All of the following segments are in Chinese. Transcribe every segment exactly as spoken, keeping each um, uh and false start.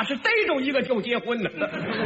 是逮着一个就结婚了。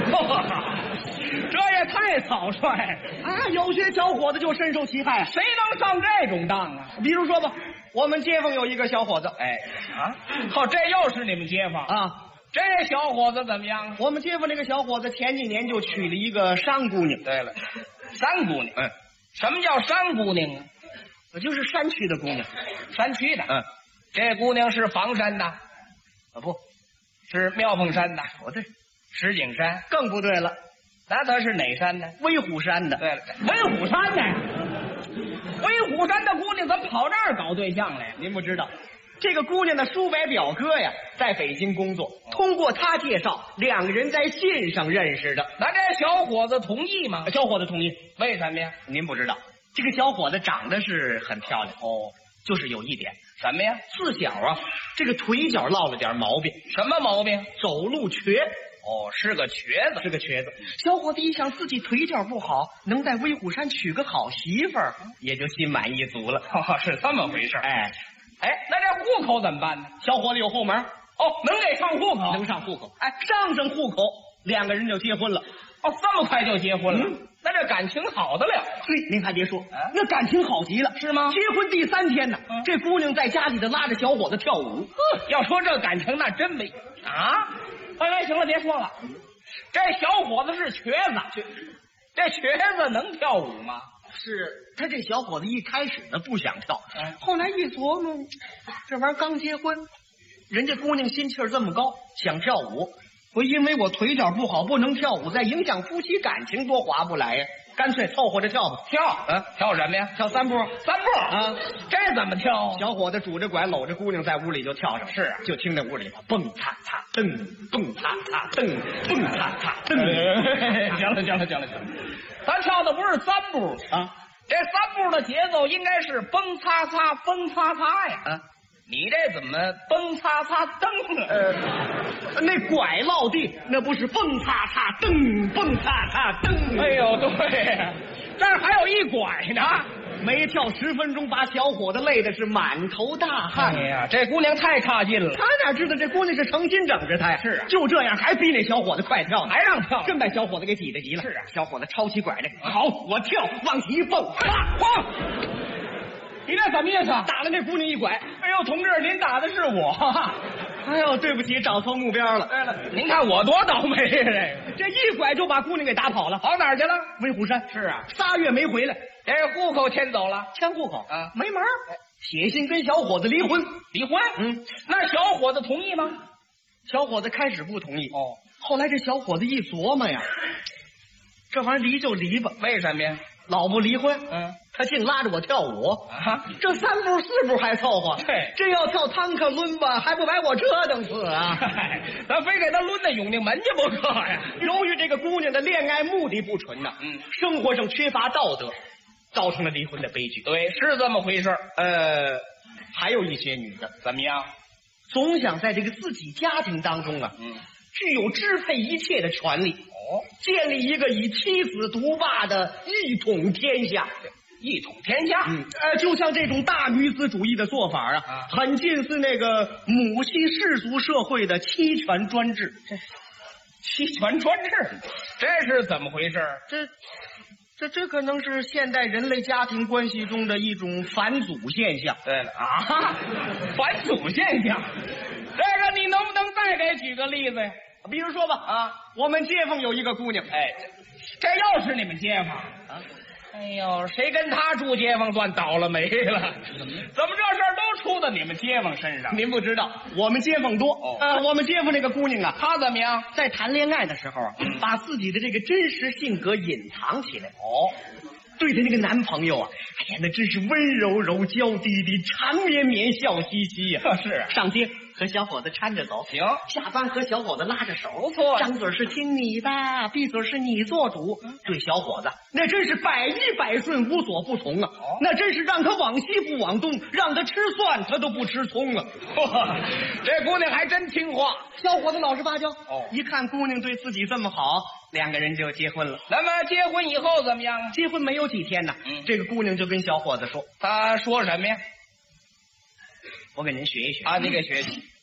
这也太草率啊！有些小伙子就深受其害啊。 谁能上这种当啊？ 比如说吧，我们街坊有一个小伙子， 哎啊，好，这又是你们街坊啊？ 这小伙子怎么样？ 我们街坊这个小伙子前几年就娶了一个山姑娘。 对了，山姑娘，嗯，什么叫山姑娘啊？ 就是山区的姑娘， 山区的， 嗯， 这姑娘是房山的， 啊不， 是妙凤山的， 不对， 石景山更不对了， 那她是哪山的？ 威虎山的。 对了，威虎山的，威虎山的姑娘怎么跑这儿搞对象来？ 您不知道，这个姑娘的叔伯表哥呀，在北京工作，通过他介绍，两个人在信上认识的。 那这小伙子同意吗？ 小伙子同意。 为什么呀？ 您不知道，这个小伙子长得是很漂亮哦， 就是有一点什么呀？ 自小啊，这个腿脚落了点毛病。 什么毛病？ 走路瘸。 哦，是个瘸子， 是个瘸子。小伙子一想自己腿脚不好，能在威虎山娶个好媳妇儿，也就心满意足了。 哦，是这么回事。 哎， 哎，那这户口怎么办呢？ 小伙子有后门， 哦，能给上户口， 能上户口。哎，上上户口，两个人就结婚了。 哦，这么快就结婚了？ 嗯， 那这感情好得了。 嘿，您还别说，啊、那感情好极了， 是吗？ 结婚第三天呢，嗯、这姑娘在家里头拉着小伙子跳舞。 呵，要说这感情那真没啊！哎哎，行了，别说了。这小伙子是瘸子，这瘸子能跳舞吗？ 是他这小伙子一开始呢不想跳， 嗯、 后来一琢磨，这玩意儿刚结婚，人家姑娘心气儿这么高，想跳舞，我因为我腿脚不好不能跳舞，再影响夫妻感情，多划不来呀。干脆凑合着跳吧， 跳，嗯，跳什么呀？ 跳三步， 三步啊， 这怎么跳？ 小伙子拄着拐，搂着姑娘在屋里就跳上。 是啊， 就听那屋里头蹦擦擦蹬，蹦擦擦蹬，蹦擦擦蹬。 行了，行了，行了，行了，咱跳的不是三步啊， 这三步的节奏应该是蹦擦擦，蹦擦擦呀。 啊， 你这怎么蹦擦擦蹬呢？ 呃，那拐落地，那不是蹦擦擦蹬，蹦擦擦蹬。 哎呦，对，这儿还有一拐呢。 没跳十分钟，把小伙子累的是满头大汗。 哎呀，这姑娘太差劲了。 他哪知道这姑娘是诚心整着他呀？ 是啊， 就这样还比那小伙子快跳， 还让跳， 真把小伙子给挤得急了。 是啊， 小伙子抄起拐来，好，我跳，往起一蹦，啪砰！你这什么意思？ 打了那姑娘一拐。 哎呦，同志，您打的是我。 哎呦，对不起，找错目标了。 对了，您看我多倒霉呀！ 这这一拐就把姑娘给打跑了， 跑哪儿去了？ 威虎山。 是啊， 仨月没回来， 这户口迁走了， 迁户口啊， 没门儿。写信跟小伙子离婚， 离婚。 嗯， 那小伙子同意吗？ 小伙子开始不同意， 哦， 后来这小伙子一琢磨呀，这玩意儿离就离吧。 为什么呀？ 老不离婚， 嗯， 他净拉着我跳舞啊， 这三步四步还凑合， 对， 这要跳tank抡吧，还不把我折腾死啊！ 咱非给他抡到永定门去不可呀！ 由于这个姑娘的恋爱目的不纯呐， 嗯， 生活上缺乏道德，造成了离婚的悲剧。 对，是这么回事。 呃，还有一些女的怎么样？ 总想在这个自己家庭当中啊， 嗯， 具有支配一切的权利。 哦， 建立一个以妻子独霸的一统天下， 一统天下。 嗯，呃，就像这种大女子主义的做法啊， 啊很近似那个母系氏族社会的妻权专制。 这妻权专制，这是怎么回事？ 这。这这可能是现代人类家庭关系中的一种反祖现象。 对了啊，反祖现象，这个你能不能再给举个例子呀？ 比如说吧， 啊， 我们街坊有一个姑娘， 哎，这又是你们街坊啊？哎呦，谁跟他住街坊算倒了霉了？怎么这事儿都出到你们街坊身上？ 您不知道，我们街坊多。 哦， 呃，我们街坊这个姑娘啊， 她怎么样？ 在谈恋爱的时候啊，把自己的这个真实性格隐藏起来。 哦， 对着那个男朋友啊，哎呀，那真是温柔柔、娇滴滴、缠绵绵、笑嘻嘻呀、 啊。是啊， 上街和小伙子搀着走， 行； 下班和小伙子拉着手， 不错。 张嘴是听你的，闭嘴是你做主。嗯、对小伙子，那真是百依百顺，无所不从啊！哦、那真是让他往西不往东，让他吃蒜他都不吃葱啊！ 这姑娘还真听话， 小伙子老实巴交。 哦， 一看姑娘对自己这么好，两个人就结婚了。 那么结婚以后怎么样？ 结婚没有几天呢，嗯，这个姑娘就跟小伙子说， 她说什么呀？ 我给您学一学啊，您给学学。